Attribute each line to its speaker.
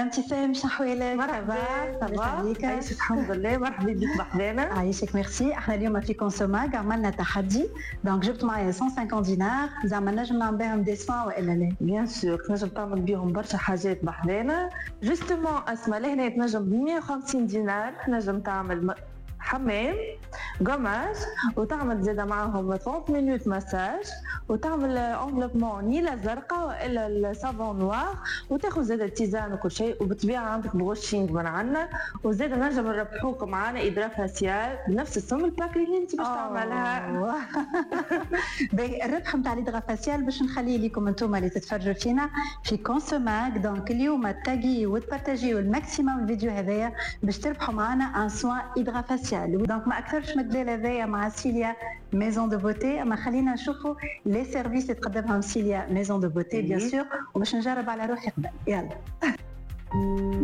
Speaker 1: مدام تيفاهم شحوالك.
Speaker 2: مرحبا،
Speaker 1: صباح
Speaker 2: عايشك الحمد لله، مرحبا بك بحذانا.
Speaker 1: عايشك ميرسي. احنا اليوم في كونسوماغ عملنا تحدي، دونك جبت معايا 150 دينار، زعما نجم نعمل بهم دي سوان والا لا؟
Speaker 2: بيان سور تنجم تعمل بيهم برشا حاجات بحذانا. جوستومون اسمع لهنا تنجم ب 150 دينار تنجم تعمل حمام قماش، وتعمل زاده معاهم 30 مينوت مساج، وتعمل انفلوبمون نيله زرقاء والا الصابون نوار، وتاخذ زاده تيزان وكل شيء. وبالطبيعه عندك بروشينغ من عندنا، وزاده نجم نربحوك معنا ادرا فاسيال بنفس السم الباك اللي انت باش تعملها.
Speaker 1: باهي الربح نتاع الادرا فاسيال باش نخليه لكم انتم اللي تتفرجوا فينا في كونسوماغ. دونك اليوم تاغي وتبارتاجيو الماكسيموم الفيديو هذايا باش تربحوا معنا ان سوان ادرا فاسيال. دونك ما اكثرش من الدلال هذايا مع سيليا ميزون دو بوتي. اما خلينا نشوفوا لي سيرفيس اللي تقدمهم سيليا ميزون دو بوتي بيان سور، وباش نجرب على روحي قبل. يلا